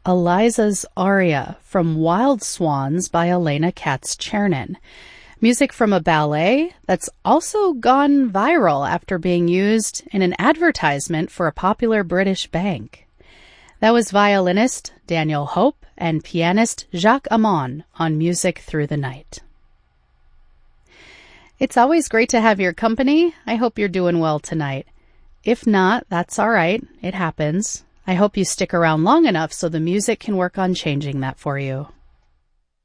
Eliza's aria from Wild Swans by Elena Katz-Chernin. Music from a ballet that's also gone viral after being used in an advertisement for a popular British bank. That was violinist Daniel Hope and pianist Jacques Amon on Music Through the Night. It's always great to have your company. I hope you're doing well tonight. If not, that's all right. It happens. I hope you stick around long enough so the music can work on changing that for you.